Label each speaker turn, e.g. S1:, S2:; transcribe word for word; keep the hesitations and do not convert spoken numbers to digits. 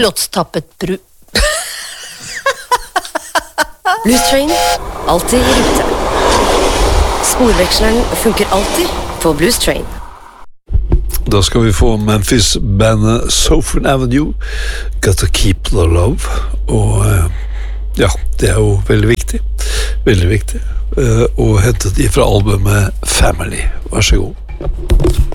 S1: Slottstappet bru...
S2: Blues Train, alltid i rute. Sporveksleren funker alltid på Blues Train.
S3: Da skal vi få Memphis-bandet Southern Avenue, Gotta Keep the Love, og ja, det er jo veldig viktig, veldig viktig, og hentet ifra albumet Family. Vær så god.